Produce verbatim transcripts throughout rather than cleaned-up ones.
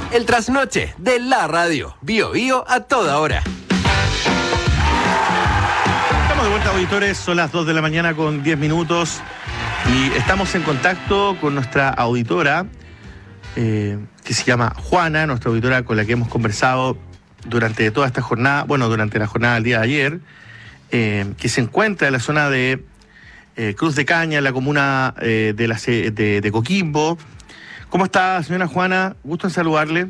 El trasnoche de la radio. Bio Bio a toda hora. Estamos de vuelta, auditores. Son las dos de la mañana con diez minutos. Y estamos en contacto con nuestra auditora, eh, que se llama Juana, nuestra auditora con la que hemos conversado durante toda esta jornada, bueno, durante la jornada del día de ayer, eh, que se encuentra en la zona de eh, Cruz de Caña, en la comuna eh, de, la, de, de Coquimbo. ¿Cómo está, señora Juana? Gusto en saludarle.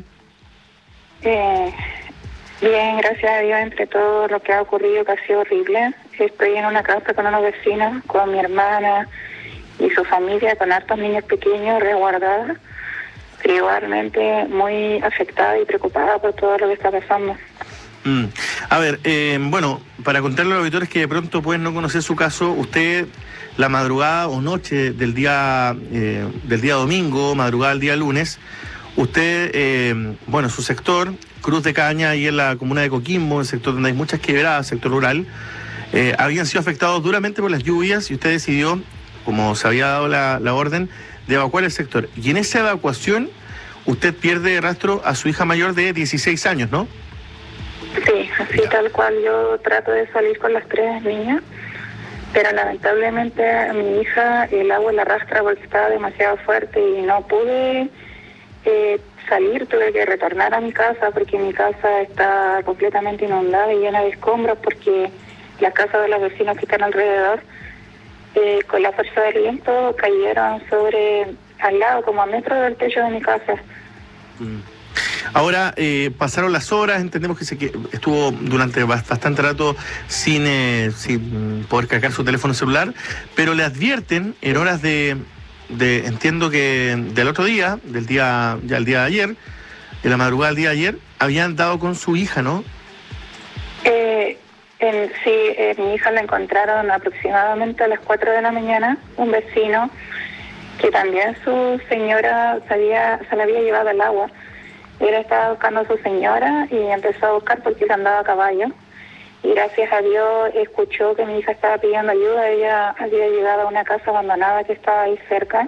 Eh, bien, gracias a Dios, entre todo lo que ha ocurrido, que ha sido horrible. Estoy en una casa con unos vecinos, con mi hermana y su familia, con hartos niños pequeños resguardados, pero igualmente muy afectada y preocupada por todo lo que está pasando. Mm. A ver, eh, bueno, para contarle a los auditores que de pronto pueden no conocer su caso, usted la madrugada o noche del día eh, del día domingo, madrugada del día lunes, usted, eh, bueno, su sector, Cruz de Caña, ahí en la comuna de Coquimbo, el sector donde hay muchas quebradas, sector rural, eh, habían sido afectados duramente por las lluvias y usted decidió, como se había dado la, la orden, de evacuar el sector. Y en esa evacuación, usted pierde de rastro a su hija mayor de dieciséis años, ¿no? Sí, así ya. Tal cual. Yo trato de salir con las tres niñas, pero lamentablemente a mi hija el agua la arrastra porque estaba demasiado fuerte y no pude eh, salir. Tuve que retornar a mi casa porque mi casa está completamente inundada y llena de escombros porque las casas de los vecinos que están alrededor, eh, con la fuerza del viento, cayeron sobre, al lado, como a metros del techo de mi casa. Mm. Ahora, eh, pasaron las horas, entendemos que se que estuvo durante bastante rato sin, eh, sin poder cargar su teléfono celular, pero le advierten en horas de, de, entiendo que del otro día, del día, ya el día de ayer, de la madrugada del día de ayer, habían dado con su hija, ¿no? Eh, en, sí, eh, mi hija la encontraron aproximadamente a las cuatro de la mañana, un vecino, que también su señora se, había, se la había llevado al agua. Él estaba buscando a su señora y empezó a buscar porque él andaba a caballo. Y gracias a Dios escuchó que mi hija estaba pidiendo ayuda. Ella había llegado a una casa abandonada que estaba ahí cerca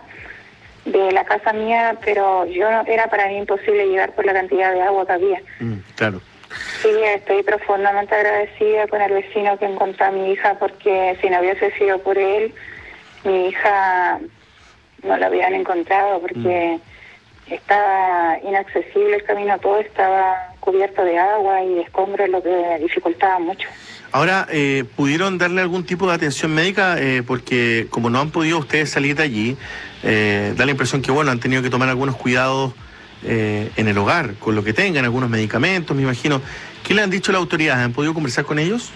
de la casa mía, pero yo no, era para mí imposible llegar por la cantidad de agua que había. Mm, claro. Sí, estoy profundamente agradecida con el vecino que encontró a mi hija, porque si no hubiese sido por él, mi hija no la habían encontrado porque... Mm. Estaba inaccesible el camino, todo estaba cubierto de agua y de escombros, lo que dificultaba mucho. Ahora, eh, ¿pudieron darle algún tipo de atención médica? Eh, porque como no han podido ustedes salir de allí, eh, da la impresión que, bueno, han tenido que tomar algunos cuidados eh, en el hogar, con lo que tengan, algunos medicamentos, me imagino. ¿Qué le han dicho las autoridades? ¿Han podido conversar con ellos?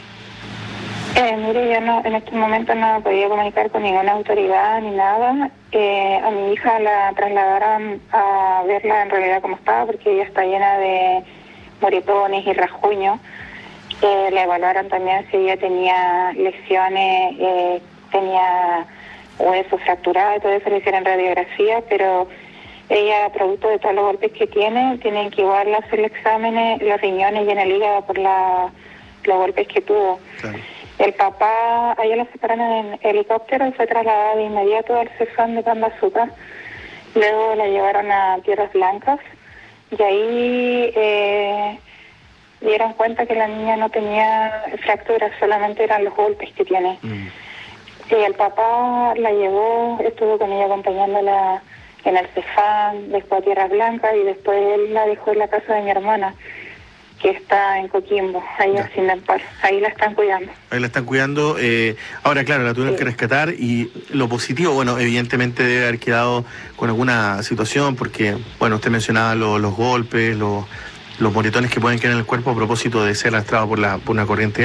Eh, mire, yo no, en este momento no he podido comunicar con ninguna autoridad ni nada. Eh, a mi hija la trasladaron a verla en realidad como estaba, porque ella está llena de moretones y rasguños. Eh, la evaluaron también si ella tenía lesiones, eh, tenía huesos fracturados, todo eso le hicieron radiografía, pero ella, producto de todos los golpes que tiene, tienen que igual hacerle exámenes, los riñones y en el hígado por la, los golpes que tuvo. Claro. El papá, allá lo separaron en helicóptero y fue trasladado de inmediato al Cefam de Pan de Azúcar. Luego la llevaron a Tierras Blancas y ahí eh, dieron cuenta que la niña no tenía fracturas, solamente eran los golpes que tiene. Mm. Y el papá la llevó, estuvo con ella acompañándola en el Cefam, después a Tierras Blancas y después él la dejó en la casa de mi hermana, que está en Coquimbo, ahí en Sindempar. Ahí la están cuidando. Ahí la están cuidando. Eh, ahora, claro, la tuvieron sí. que rescatar y lo positivo, bueno, evidentemente debe haber quedado con alguna situación porque, bueno, usted mencionaba lo, los golpes, los, los moretones que pueden quedar en el cuerpo a propósito de ser arrastrado por, la, por una corriente